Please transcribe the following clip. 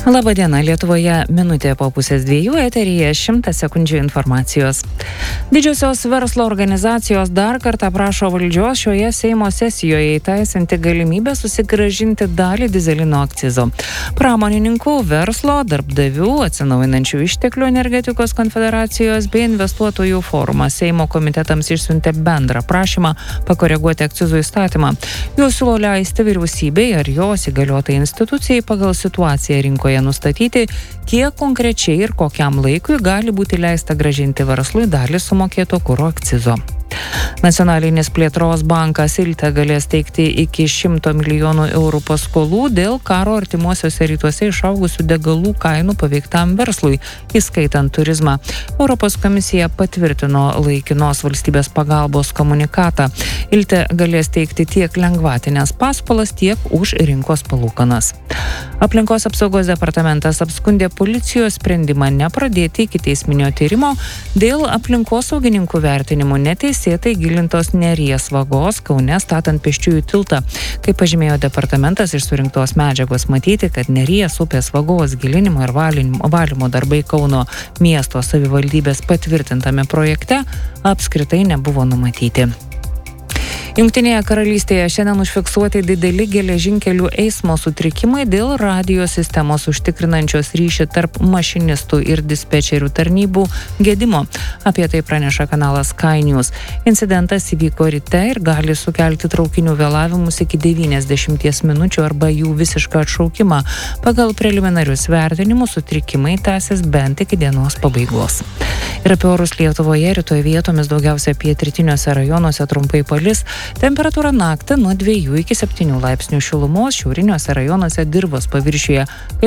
Labadiena, Lietuvoje minutė po pusės 2, eteryje 100 sekundžių informacijos. Didžiosios verslo organizacijos dar kartą prašo valdžios šioje Seimo sesijoje įteisinti galimybę susigrąžinti dalį dizelino akcizo. Pramonininkų, verslo, darbdavių, atsinaujinančių išteklių energetikos konfederacijos bei investuotojų forumas Seimo komitetams išsiuntė bendrą prašymą pakoreguoti akcizų įstatymą. Juos siūlo leisti vyriausybei ar jos įgaliotai institucijai pagal situaciją rinkoje nustatyti, kiek konkrečiai ir kokiam laikui gali būti leista grąžinti verslui dalį sumokėto kuro akcizo. Nacionalinis plėtros bankas Ilte galės teikti iki 100 milijonų eurų paskolų dėl karo artimuosiuose rytuose išaugusių degalų kainų paveiktam verslui, įskaitant turizmą. Europos komisija patvirtino laikinos valstybės pagalbos komunikatą. Ilte galės teikti tiek lengvatinės paskolas, tiek už rinkos palūkanas. Aplinkos apsaugos departamentas apskundė policijos sprendimą nepradėti ikiteisminio tyrimo dėl aplinkosaugininkų vertinimų neteisėtai gilintos Neries vagos Kaune statant pėsčiųjų tiltą. Kaip pažymėjo departamentas, iš surinktos medžiagos matyti, kad Neries upės vagos gilinimo ir valymo darbai Kauno miesto savivaldybės patvirtintame projekte apskritai nebuvo numatyti. Jungtinėje karalystėje šiandien užfiksuoti dideli geležinkelių eismo sutrikimai dėl radijo sistemos užtikrinančios ryšį tarp mašinistų ir dispečerių tarnybų gedimo. Apie tai praneša kanalas Sky News. Incidentas įvyko ryte ir gali sukelti traukinių vėlavimus iki 90 minučių arba jų visišką atšaukimą. Pagal preliminarius vertinimus sutrikimai tęsis bent iki dienos pabaigos. Ir apie orus Lietuvoje rytoj vietomis daugiausia pietrytiniuose rajonuose trumpai palis. Temperatūra naktį nuo 2 iki 7 laipsnių šilumos, šiauriniuose rajonuose dirvos paviršiuje.